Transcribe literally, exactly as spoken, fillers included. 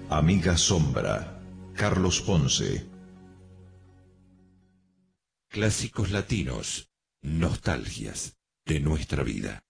Amiga Sombra, Carlos Ponce. Clásicos latinos, nostalgias de nuestra vida.